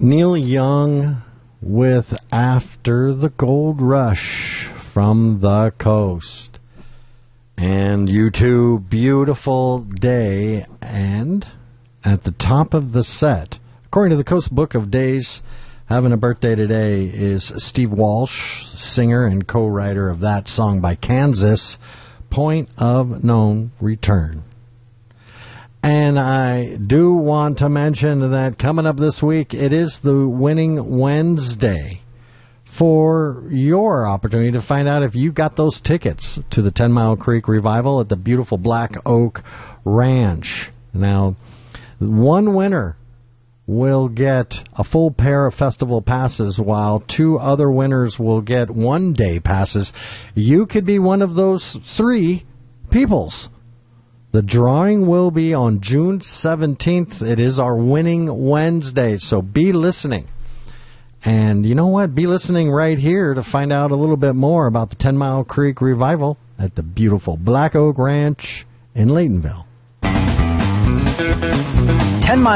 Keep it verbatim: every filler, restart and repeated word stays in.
Neil Young with After the Gold Rush from the coast. And you two, beautiful day. And at the top of the set, according to the Coast Book of Days, having a birthday today is Steve Walsh, singer and co-writer of that song by Kansas, Point of No Return. And I do want to mention that coming up this week, it is the Winning Wednesday for your opportunity to find out if you got those tickets to the Ten Mile Creek Revival at the beautiful Black Oak Ranch. Now, one winner will get a full pair of festival passes, while two other winners will get one-day passes. You could be one of those three peoples. The drawing will be on June seventeenth. It is our Winning Wednesday, so be listening. And you know what? Be listening right here to find out a little bit more about the Ten Mile Creek Revival at the beautiful Black Oak Ranch in Laytonville. Ten Mile